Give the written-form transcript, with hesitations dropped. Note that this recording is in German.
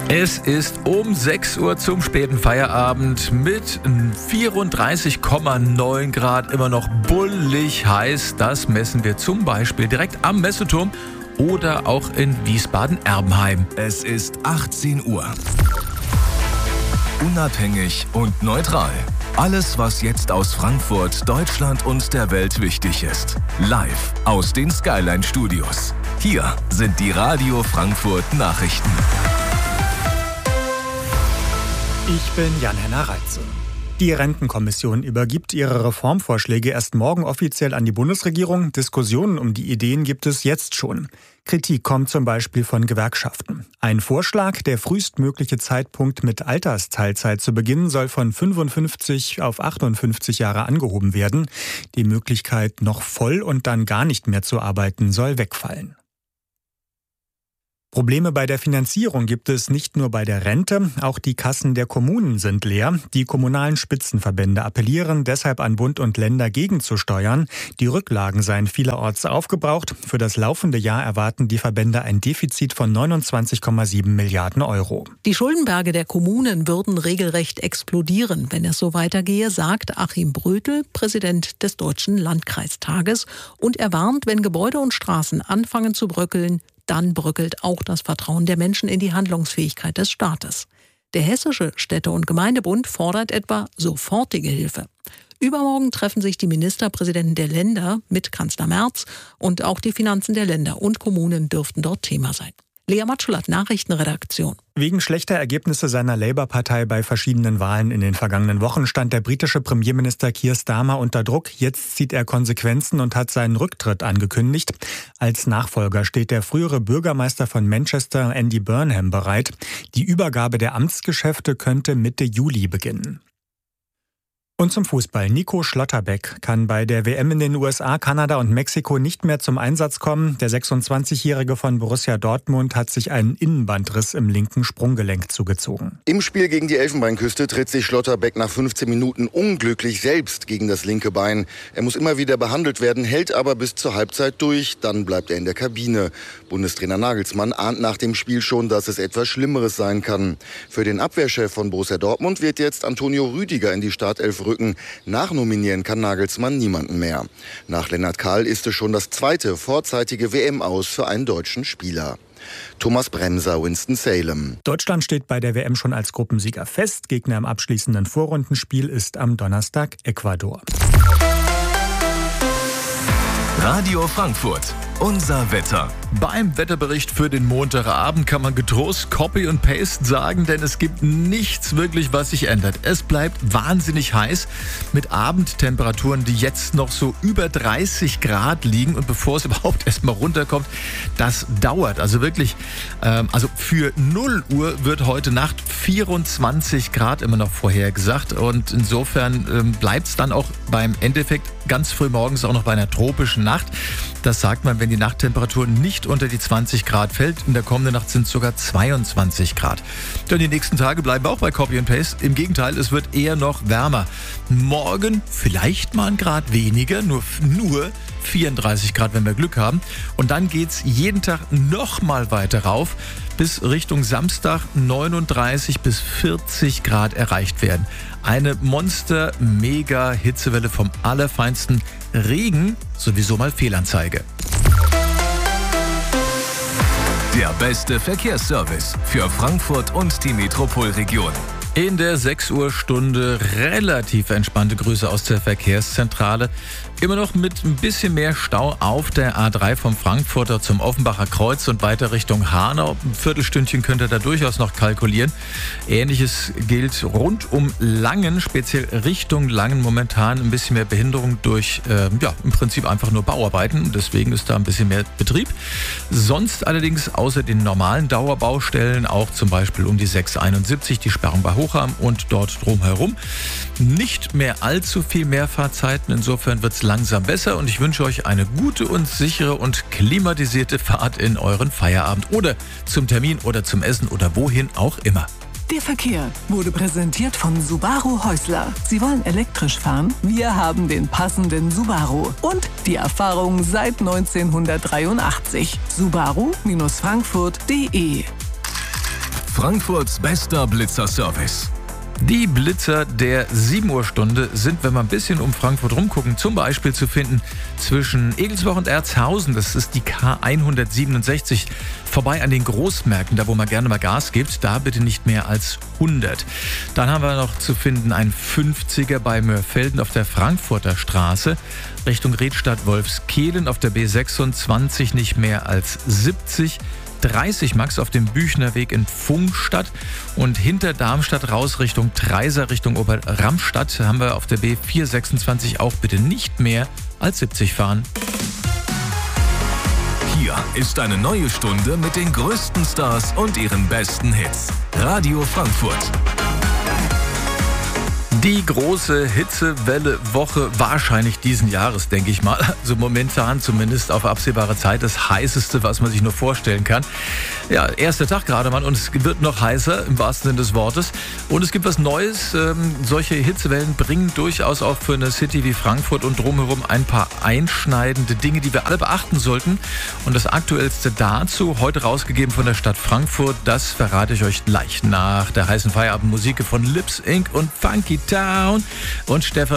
Es ist um 6 Uhr zum späten Feierabend mit 34,9 Grad, immer noch bullig heiß. Das messen wir zum Beispiel direkt am Messeturm oder auch in Wiesbaden-Erbenheim. Es ist 18 Uhr. Unabhängig und neutral. Alles, was jetzt aus Frankfurt, Deutschland und der Welt wichtig ist. Live aus den Skyline Studios. Hier sind die Radio Frankfurt Nachrichten. Ich bin Jan-Henner Reitze. Die Rentenkommission übergibt ihre Reformvorschläge erst morgen offiziell an die Bundesregierung. Diskussionen um die Ideen gibt es jetzt schon. Kritik kommt zum Beispiel von Gewerkschaften. Ein Vorschlag, der frühestmögliche Zeitpunkt mit Altersteilzeit zu beginnen, soll von 55 auf 58 Jahre angehoben werden. Die Möglichkeit, noch voll und dann gar nicht mehr zu arbeiten, soll wegfallen. Probleme bei der Finanzierung gibt es nicht nur bei der Rente, auch die Kassen der Kommunen sind leer. Die kommunalen Spitzenverbände appellieren deshalb an Bund und Länder gegenzusteuern. Die Rücklagen seien vielerorts aufgebraucht. Für das laufende Jahr erwarten die Verbände ein Defizit von 29,7 Milliarden Euro. Die Schuldenberge der Kommunen würden regelrecht explodieren, wenn es so weitergehe, sagt Achim Brötel, Präsident des Deutschen Landkreistages. Und er warnt, wenn Gebäude und Straßen anfangen zu bröckeln, dann bröckelt auch das Vertrauen der Menschen in die Handlungsfähigkeit des Staates. Der Hessische Städte- und Gemeindebund fordert etwa sofortige Hilfe. Übermorgen treffen sich die Ministerpräsidenten der Länder mit Kanzler Merz und auch die Finanzen der Länder und Kommunen dürften dort Thema sein. Lea Matschulat, Nachrichtenredaktion. Wegen schlechter Ergebnisse seiner Labour-Partei bei verschiedenen Wahlen in den vergangenen Wochen stand der britische Premierminister Keir Starmer unter Druck. Jetzt zieht er Konsequenzen und hat seinen Rücktritt angekündigt. Als Nachfolger steht der frühere Bürgermeister von Manchester, Andy Burnham, bereit. Die Übergabe der Amtsgeschäfte könnte Mitte Juli beginnen. Und zum Fußball. Nico Schlotterbeck kann bei der WM in den USA, Kanada und Mexiko nicht mehr zum Einsatz kommen. Der 26-Jährige von Borussia Dortmund hat sich einen Innenbandriss im linken Sprunggelenk zugezogen. Im Spiel gegen die Elfenbeinküste tritt sich Schlotterbeck nach 15 Minuten unglücklich selbst gegen das linke Bein. Er muss immer wieder behandelt werden, hält aber bis zur Halbzeit durch. Dann bleibt er in der Kabine. Bundestrainer Nagelsmann ahnt nach dem Spiel schon, dass es etwas Schlimmeres sein kann. Für den Abwehrchef von Borussia Dortmund wird jetzt Antonio Rüdiger in die Startelf rücken. Nachnominieren kann Nagelsmann niemanden mehr. Nach Lennart Kahl ist es schon das zweite vorzeitige WM-Aus für einen deutschen Spieler. Thomas Bremser, Winston-Salem. Deutschland steht bei der WM schon als Gruppensieger fest. Gegner im abschließenden Vorrundenspiel ist am Donnerstag Ecuador. Radio Frankfurt. Unser Wetter. Beim Wetterbericht für den Montagabend kann man getrost Copy und Paste sagen, denn es gibt nichts wirklich, was sich ändert. Es bleibt wahnsinnig heiß mit Abendtemperaturen, die jetzt noch so über 30 Grad liegen. Und bevor es überhaupt erstmal runterkommt, das dauert. Also wirklich, für 0 Uhr wird heute Nacht 24 Grad immer noch vorhergesagt. Und insofern bleibt es dann auch beim Endeffekt ganz früh morgens auch noch bei einer tropischen Nacht. Das sagt man, wenn die Nachttemperatur nicht unter die 20 Grad fällt. In der kommenden Nacht sind es sogar 22 Grad. Dann die nächsten Tage bleiben wir auch bei Copy and Paste. Im Gegenteil, es wird eher noch wärmer. Morgen vielleicht mal ein Grad weniger, nur 34 Grad, wenn wir Glück haben. Und dann geht's jeden Tag noch mal weiter rauf, bis Richtung Samstag 39 bis 40 Grad erreicht werden. Eine Monster-Mega-Hitzewelle vom Allerfeinsten. Regen sowieso mal Fehlanzeige. Der beste Verkehrsservice für Frankfurt und die Metropolregion. In der 6 Uhr Stunde relativ entspannte Grüße aus der Verkehrszentrale. Immer noch mit ein bisschen mehr Stau auf der A3 vom Frankfurter zum Offenbacher Kreuz und weiter Richtung Hanau. Ein Viertelstündchen könnt ihr da durchaus noch kalkulieren. Ähnliches gilt rund um Langen, speziell Richtung Langen momentan ein bisschen mehr Behinderung durch im Prinzip einfach nur Bauarbeiten. Deswegen ist da ein bisschen mehr Betrieb. Sonst allerdings außer den normalen Dauerbaustellen auch zum Beispiel um die 671, die Sperrung bei Hochheim und dort drumherum. Nicht mehr allzu viel Mehrfahrzeiten. Insofern wird es langsam besser und ich wünsche euch eine gute und sichere und klimatisierte Fahrt in euren Feierabend oder zum Termin oder zum Essen oder wohin auch immer. Der Verkehr wurde präsentiert von Subaru Häusler. Sie wollen elektrisch fahren? Wir haben den passenden Subaru. Und die Erfahrung seit 1983. Subaru-Frankfurt.de Frankfurts bester Blitzerservice. Die Blitzer der 7 Uhr Stunde sind, wenn wir ein bisschen um Frankfurt rumgucken, zum Beispiel zu finden zwischen Egelsbach und Erzhausen. Das ist die K167, vorbei an den Großmärkten, da wo man gerne mal Gas gibt. Da bitte nicht mehr als 100. Dann haben wir noch zu finden ein 50er bei Mörfelden auf der Frankfurter Straße. Richtung Redstadt-Wolfskehlen auf der B26 nicht mehr als 70. 30 Max auf dem Büchnerweg in Pfungstadt und hinter Darmstadt raus Richtung Treiser, Richtung Oberramstadt haben wir auf der B426 auch bitte nicht mehr als 70 fahren. Hier ist eine neue Stunde mit den größten Stars und ihren besten Hits. Radio Frankfurt. Die große Hitzewelle-Woche wahrscheinlich diesen Jahres, denke ich mal. Also momentan zumindest auf absehbare Zeit das heißeste, was man sich nur vorstellen kann. Ja, erster Tag gerade mal und es wird noch heißer im wahrsten Sinne des Wortes. Und es gibt was Neues. Solche Hitzewellen bringen durchaus auch für eine City wie Frankfurt und drumherum ein paar einschneidende Dinge, die wir alle beachten sollten. Und das Aktuellste dazu, heute rausgegeben von der Stadt Frankfurt, das verrate ich euch gleich nach der heißen Feierabendmusik von Lips Inc. und Funky Town und Stefan